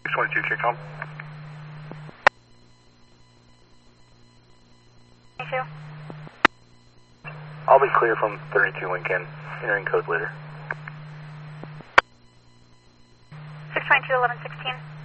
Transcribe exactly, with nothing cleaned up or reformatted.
six twenty-two, kick home. twenty-two. I'll be clear from thirty-two Lincoln, entering code later. six twenty-two, eleven sixteen.